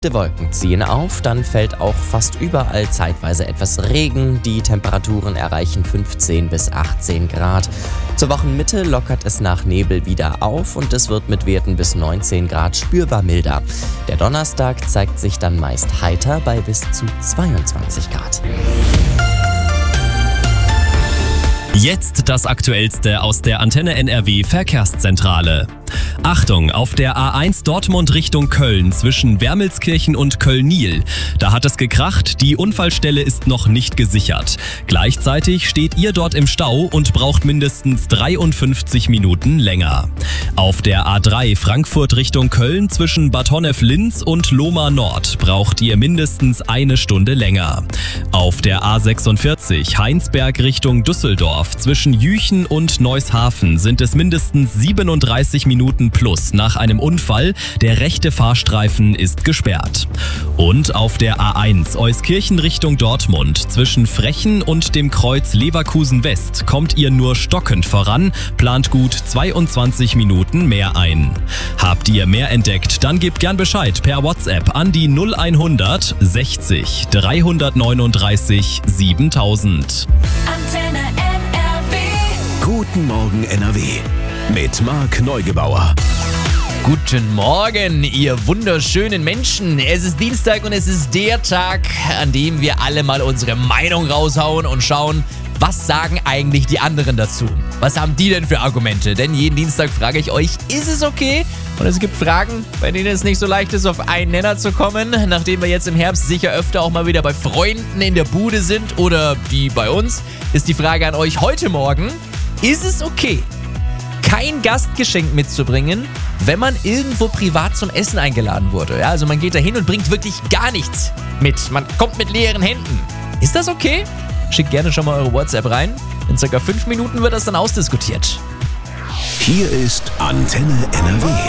Wolken ziehen auf, dann fällt auch fast überall zeitweise etwas Regen. Die Temperaturen erreichen 15 bis 18 Grad. Zur Wochenmitte lockert es nach Nebel wieder auf und es wird mit Werten bis 19 Grad spürbar milder. Der Donnerstag zeigt sich dann meist heiter bei bis zu 22 Grad. Jetzt das Aktuellste aus der Antenne NRW Verkehrszentrale. Achtung, auf der A1 Dortmund Richtung Köln zwischen Wermelskirchen und Köln-Niel. Da hat es gekracht, die Unfallstelle ist noch nicht gesichert. Gleichzeitig steht ihr dort im Stau und braucht mindestens 53 Minuten länger. Auf der A3 Frankfurt Richtung Köln zwischen Bad Honnef-Linz und Lohmar Nord braucht ihr mindestens eine Stunde länger. Auf der A46 Heinsberg Richtung Düsseldorf zwischen Jüchen und Neushafen sind es mindestens 37 Minuten plus nach einem Unfall. Der rechte Fahrstreifen ist gesperrt. Und auf der A1 Euskirchen Richtung Dortmund zwischen Frechen und dem Kreuz Leverkusen West kommt ihr nur stockend voran, plant gut 22 Minuten mehr ein. Habt ihr mehr entdeckt, dann gebt gern Bescheid per WhatsApp an die 0100 60 339 7000. Antenne NRW. Guten Morgen NRW mit Marc Neugebauer. Guten Morgen, ihr wunderschönen Menschen. Es ist Dienstag und es ist der Tag, an dem wir alle mal unsere Meinung raushauen und schauen, was sagen eigentlich die anderen dazu? Was haben die denn für Argumente? Denn jeden Dienstag frage ich euch, ist es okay? Und es gibt Fragen, bei denen es nicht so leicht ist, auf einen Nenner zu kommen. Nachdem wir jetzt im Herbst sicher öfter auch mal wieder bei Freunden in der Bude sind oder die bei uns, ist die Frage an euch heute Morgen, ist es okay, kein Gastgeschenk mitzubringen, wenn man irgendwo privat zum Essen eingeladen wurde? Ja, also man geht da hin und bringt wirklich gar nichts mit. Man kommt mit leeren Händen. Ist das okay? Schickt gerne schon mal eure WhatsApp rein. In ca. 5 Minuten wird das dann ausdiskutiert. Hier ist Antenne NRW